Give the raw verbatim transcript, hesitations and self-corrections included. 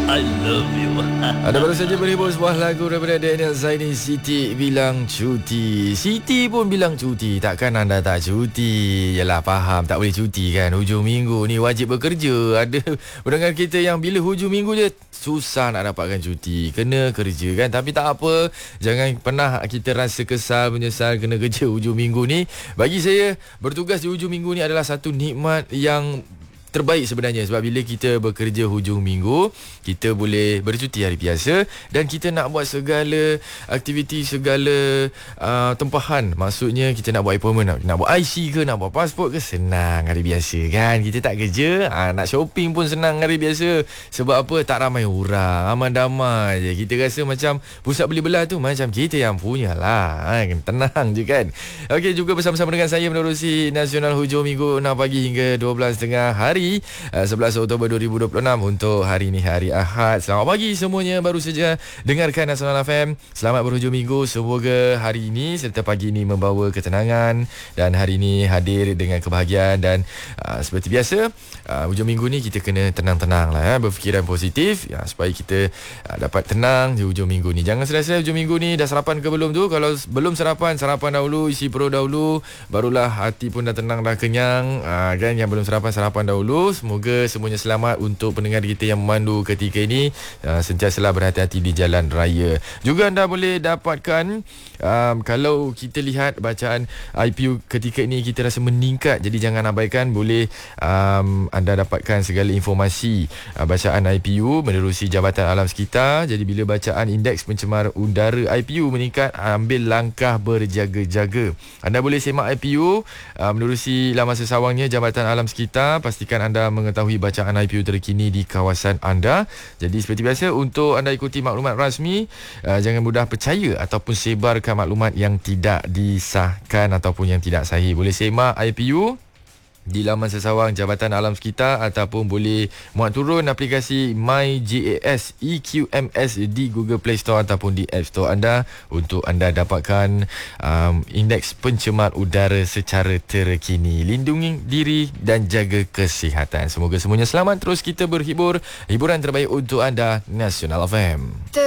I love you. Anda baru saja berhibur sebuah lagu daripada Daniel Zaini, Siti bilang cuti. Siti pun bilang cuti. Takkan anda tak cuti? Yalah, faham tak boleh cuti kan. Hujung minggu ni wajib bekerja. Ada pendengar kita yang bila hujung minggu je susah nak dapatkan cuti, kena kerja kan. Tapi tak apa, jangan pernah kita rasa kesal, menyesal kena kerja hujung minggu ni. Bagi saya, bertugas di hujung minggu ni adalah satu nikmat yang terbaik sebenarnya, sebab bila kita bekerja hujung minggu, kita boleh bercuti hari biasa dan kita nak buat segala aktiviti, segala uh, tempahan. Maksudnya kita nak buat appointment, nak, nak buat I C ke, nak buat pasport ke, senang hari biasa kan. Kita tak kerja, uh, nak shopping pun senang hari biasa. Sebab apa? Tak ramai orang, aman-damai je. Kita rasa macam pusat beli belah tu macam kita yang punya lah, kan? Tenang je kan. Okey, juga bersama-sama dengan saya menerusi Nasional Hujung Minggu enam pagi hingga dua belas tengah hari, sebelas Oktober dua ribu dua puluh enam untuk hari ni, hari Ahad. Selamat pagi semuanya, baru saja dengarkan Nasional F M. Selamat berhujung minggu. Semoga hari ini serta pagi ini membawa ketenangan dan hari ini hadir dengan kebahagiaan. Dan uh, seperti biasa, uh, hujung minggu ni kita kena tenang-tenang lah, ya, berfikiran positif, ya, supaya kita uh, dapat tenang di hujung minggu ni. Jangan stress hujung minggu ni. Dah sarapan ke belum tu? Kalau belum sarapan, sarapan dahulu, isi perut dahulu, barulah hati pun dah tenang, dah kenyang, uh, kan. Yang belum sarapan, sarapan dahulu. Semoga semuanya selamat. Untuk pendengar kita yang memandu ketika ini, uh, sentiasalah berhati-hati di jalan raya. Juga anda boleh dapatkan, um, kalau kita lihat bacaan I P U ketika ini kita rasa meningkat, jadi jangan abaikan. Boleh um, anda dapatkan segala informasi uh, bacaan I P U menerusi Jabatan Alam Sekitar. Jadi bila bacaan indeks pencemar udara I P U meningkat, ambil langkah berjaga-jaga. Anda boleh semak I P U uh, menerusi laman sesawangnya Jabatan Alam Sekitar. Pastikan anda mengetahui bacaan I P U terkini di kawasan anda. Jadi seperti biasa, untuk anda ikuti maklumat rasmi, uh, jangan mudah percaya ataupun sebarkan maklumat yang tidak disahkan ataupun yang tidak sahih. Boleh semak I P U di laman sesawang Jabatan Alam Sekitar ataupun boleh muat turun aplikasi MyGAS E Q M S di Google Play Store ataupun di App Store anda untuk anda dapatkan um, indeks pencemar udara secara terkini. Lindungi diri dan jaga kesihatan. Semoga semuanya selamat. Terus kita berhibur. Hiburan terbaik untuk anda, Nasional F M.